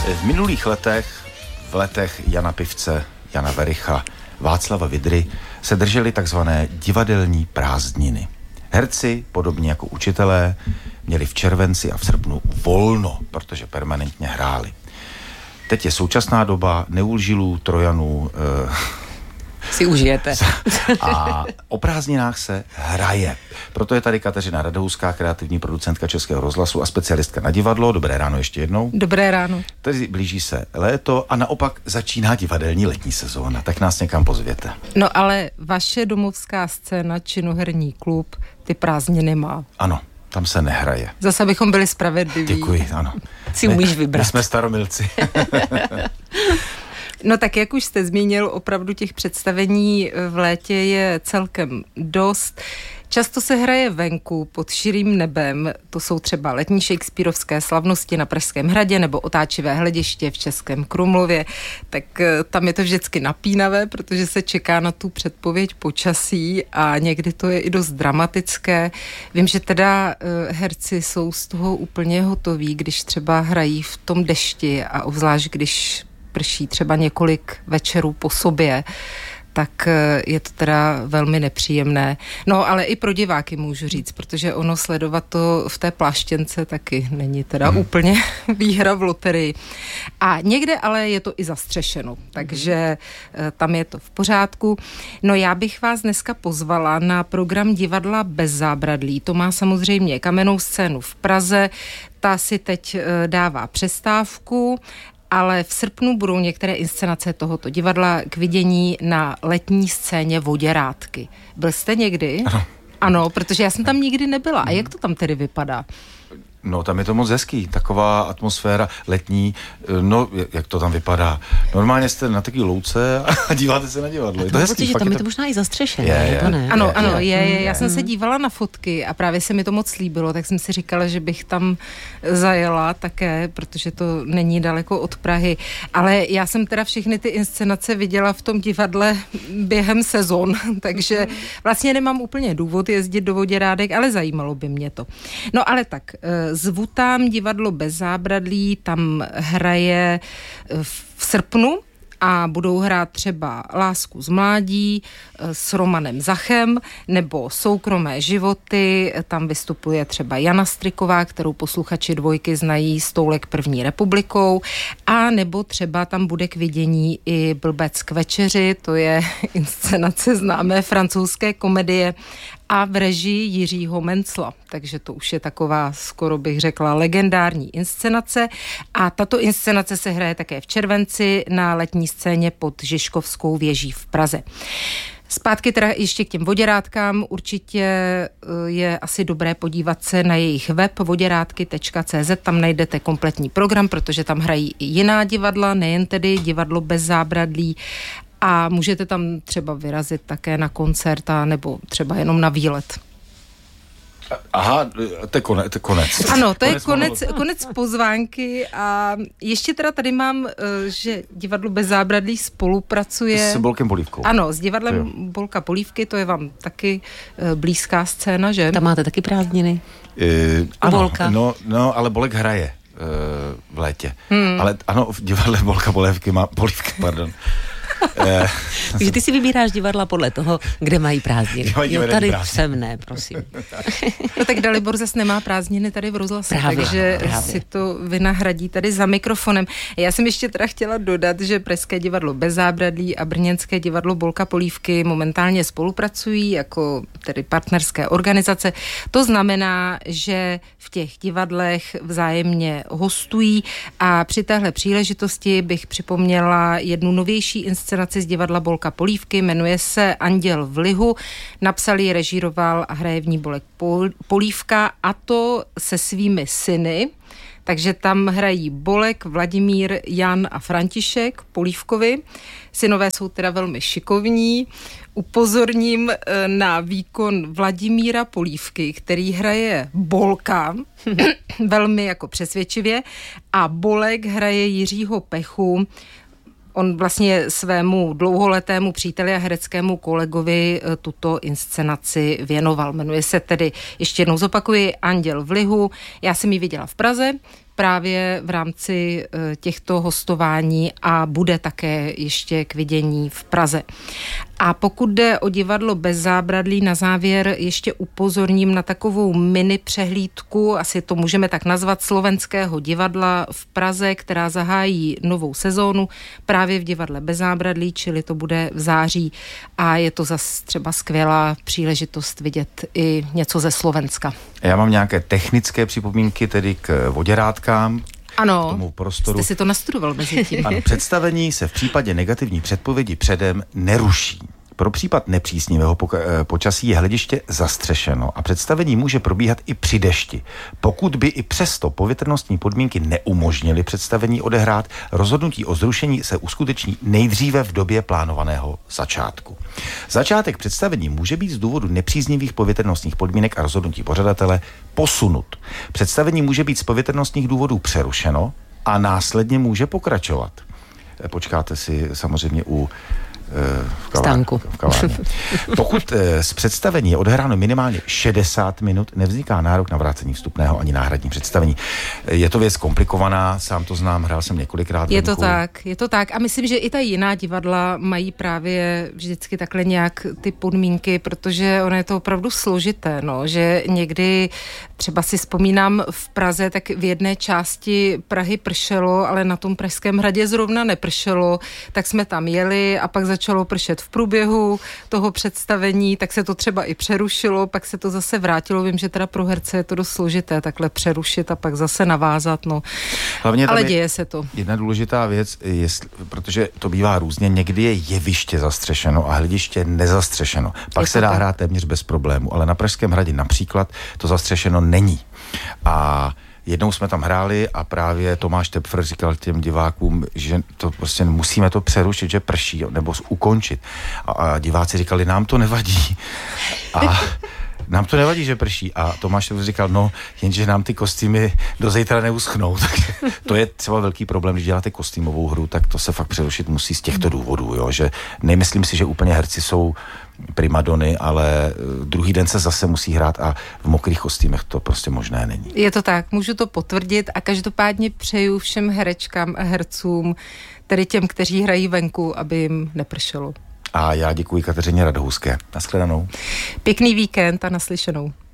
V minulých letech, v letech Jana Pivce, Jana Vericha, Václava Vidry se držely takzvané divadelní prázdniny. Herci, podobně jako učitelé, měli v červenci a v srpnu volno, protože permanentně hráli. Teď je současná doba, Neulžilů, Trojanů, si užijete. A o prázdninách se hraje. Proto je tady Kateřina Radouská, kreativní producentka Českého rozhlasu a specialistka na divadlo. Dobré ráno ještě jednou. Dobré ráno. Tady blíží se léto a naopak začíná divadelní letní sezóna. Tak nás někam pozvěte. No ale vaše domovská scéna, Činoherní klub, ty prázdniny má. Ano, tam se nehraje. Zase bychom byli spravedliví. Děkuji, ano. Si umíš vybrat. My jsme staromilci. No tak jak už jste zmínil, opravdu těch představení v létě je celkem dost. Často se hraje venku pod širým nebem, to jsou třeba letní shakespearovské slavnosti na Pražském hradě nebo Otáčivé hlediště v Českém Krumlově, tak tam je to vždycky napínavé, protože se čeká na tu předpověď počasí a někdy to je i dost dramatické. Vím, že teda herci jsou z toho úplně hotoví, když třeba hrají v tom dešti a obzvlášť když prší třeba několik večerů po sobě, tak je to teda velmi nepříjemné. No, ale i pro diváky můžu říct, protože ono sledovat to v té pláštěnce taky není teda úplně výhra v loterii. A někde ale je to i zastřešeno, takže tam je to v pořádku. No, já bych vás dneska pozvala na program Divadla bez zábradlí. To má samozřejmě Kamennou scénu v Praze. Ta si teď dává přestávku, ale v srpnu budou některé inscenace tohoto divadla k vidění na letní scéně Voděrádky. Byl jste někdy? Ano, protože já jsem tam nikdy nebyla. A jak to tam tedy vypadá? No, tam je to moc hezký, taková atmosféra letní, no, jak to tam vypadá. Normálně jste na takové louce a díváte se na divadlo. Je to hezký. Protože tam je to možná i zastřešené, je to ne? Ano, je. Já jsem se dívala na fotky a právě se mi to moc líbilo, tak jsem si říkala, že bych tam zajela také, protože to není daleko od Prahy. Ale já jsem teda všechny ty inscenace viděla v tom divadle během sezon, takže vlastně nemám úplně důvod jezdit do Voděrádek, ale zajímalo by mě to. No ale tak, zvu tam divadlo bez zábradlí, tam hraje v srpnu a budou hrát třeba Lásku z mládí s Romanem Zachem nebo Soukromé životy, tam vystupuje třeba Jana Striková, kterou posluchači Dvojky znají s Toulek první republikou, a nebo třeba tam bude k vidění i Blbec k večeři, to je inscenace známé francouzské komedie a v režii Jiřího Mencla. Takže to už je taková, skoro bych řekla, legendární inscenace. A tato inscenace se hraje také v červenci na letní scéně pod Žižkovskou věží v Praze. Zpátky teda ještě k těm Voděrádkám. Určitě je asi dobré podívat se na jejich web voděrádky.cz, tam najdete kompletní program, protože tam hrají i jiná divadla, nejen tedy divadlo bez zábradlí. A můžete tam třeba vyrazit také na koncert a nebo třeba jenom na výlet. Aha, to je konec. Ano, to je konec pozvánky a ještě teda tady mám, že divadlo bez zábradlí spolupracuje s Bolkem Polívkou. Ano, s divadlem Bolka Polívky, to je vám taky blízká scéna, že? Tam máte taky prázdniny? Ano, Bolka. No, ale Bolek hraje v létě. Ale ano, v divadle Bolka Polívky pardon. Takže ty si vybíráš divadla podle toho, kde mají prázdniny. Jo, tady jsem ne, prosím. No tak Dalibor zase nemá prázdniny tady v rozhlase, takže si to vynahradí tady za mikrofonem. Já jsem ještě teda chtěla dodat, že Pražské divadlo bez zábradlí a brněnské divadlo Bolka Polívky momentálně spolupracují jako tedy partnerské organizace. To znamená, že v těch divadlech vzájemně hostují a při téhle příležitosti bych připomněla jednu novější inscenaci z divadla Bolka Polívky, jmenuje se Anděl v lihu, napsal ji, režíroval a hraje v ní Bolek Polívka, a to se svými syny. Takže tam hrají Bolek, Vladimír, Jan a František Polívkovi. Synové jsou teda velmi šikovní. Upozorním na výkon Vladimíra Polívky, který hraje Bolka, velmi jako přesvědčivě, a Bolek hraje Jiřího Pechu. On vlastně svému dlouholetému příteli a hereckému kolegovi tuto inscenaci věnoval. Jmenuje se tedy, ještě jednou zopakuji, Anděl v lihu. Já jsem ji viděla v Praze, právě v rámci těchto hostování a bude také ještě k vidění v Praze. A pokud jde o divadlo Bez zábradlí, na závěr ještě upozorním na takovou mini přehlídku, asi to můžeme tak nazvat, Slovenského divadla v Praze, která zahájí novou sezónu právě v divadle Bez zábradlí, čili to bude v září a je to zase třeba skvělá příležitost vidět i něco ze Slovenska. Já mám nějaké technické připomínky tedy k voděrátkám. Ano, tomu prostoru. Jste si to nastudoval mezi tím. Ano, představení se v případě negativní předpovědi předem neruší. Pro případ nepříznivého počasí je hlediště zastřešeno a představení může probíhat i při dešti. Pokud by i přesto povětrnostní podmínky neumožnily představení odehrát, rozhodnutí o zrušení se uskuteční nejdříve v době plánovaného začátku. Začátek představení může být z důvodu nepříznivých povětrnostních podmínek a rozhodnutí pořadatele posunut. Představení může být z povětrnostních důvodů přerušeno a následně může pokračovat. Počkáte si samozřejmě u stánku. V kavárně. Pokud z představení je odehráno minimálně 60 minut, nevzniká nárok na vrácení vstupného ani náhradní představení. Je to věc komplikovaná, sám to znám, hrál jsem několikrát. Je to tak a myslím, že i ta jiná divadla mají právě vždycky takhle nějak ty podmínky, protože ono je to opravdu složité, no, že někdy třeba si vzpomínám v Praze, tak v jedné části Prahy pršelo, ale na tom Pražském hradě zrovna nepršelo, tak jsme tam jeli a pak začalo pršet v průběhu toho představení, tak se to třeba i přerušilo, pak se to zase vrátilo. Vím, že teda pro herce je to dost složité takhle přerušit a pak zase navázat, no. Hlavně ale děje se to. Jedna důležitá věc, protože to bývá různě, někdy je jeviště zastřešeno a hlediště nezastřešeno. Pak se dá hrát téměř bez problému, ale na Pražském hradě například to zastřešeno není. A jednou jsme tam hráli a právě Tomáš Tepfr říkal těm divákům, že to prostě musíme to přerušit, že prší, nebo ukončit. A diváci říkali, nám to nevadí. A nám to nevadí, že prší. A Tomáš Tepfr říkal, no, jenže nám ty kostýmy do zítra neuschnou. Takže to je třeba velký problém, když děláte kostýmovou hru, tak to se fakt přerušit musí z těchto důvodů, jo, že nemyslím si, že úplně herci jsou primadony, ale druhý den se zase musí hrát a v mokrých kostýmech to prostě možné není. Je to tak, můžu to potvrdit a každopádně přeju všem herečkám a hercům, tedy těm, kteří hrají venku, aby jim nepršelo. A já děkuji Kateřině Radhouské. Nashledanou. Pěkný víkend a naslyšenou.